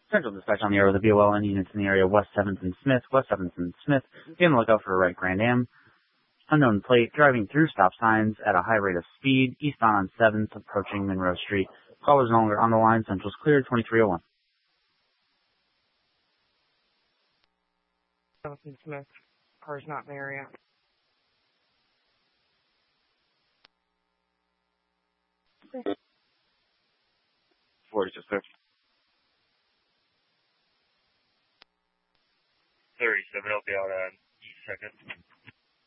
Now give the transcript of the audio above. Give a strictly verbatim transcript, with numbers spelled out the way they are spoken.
Central dispatch on the air with the B O L N units in the area West seventh and Smith, West seventh and Smith. Be on the lookout for a red Grand Am. Unknown plate, driving through stop signs at a high rate of speed, eastbound on seventh, approaching Monroe Street. Callers no longer on the line. Central's cleared, twenty-three oh one. seventh and Smith. Car's not in the area. Okay.